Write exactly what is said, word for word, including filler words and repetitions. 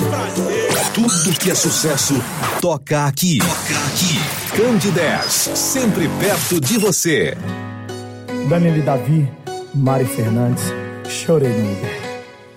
Tudo que é sucesso, toca aqui. Toca aqui. Candidez, sempre perto de você. Daniele Davi, Mari Fernandes, Chorei no Uber.